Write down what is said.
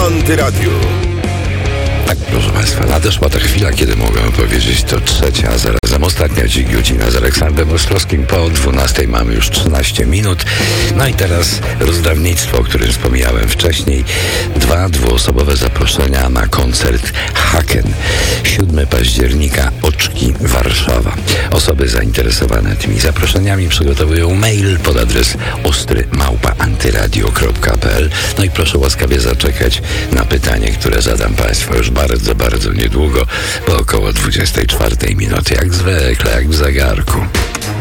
Antyradiu. Tak, proszę Państwa, nadeszła ta chwila, kiedy mogę powiedzieć to trzecia, a zarazem ostatnia dziś godzina z Aleksandrem Ostrowskim. Po 12 mamy już 13 minut. No i teraz rozdawnictwo, o którym wspomniałem wcześniej. 2 dwuosobowe zaproszenia na koncert Haken. 7 października, Oczki, Warszawa. Osoby zainteresowane tymi zaproszeniami przygotowują mail pod adres ostry@antyradio.pl. No i proszę łaskawie zaczekać na pytanie, które zadam Państwu już bardzo, bardzo niedługo, po około 24 minuty, jak zwykle, jak w zegarku.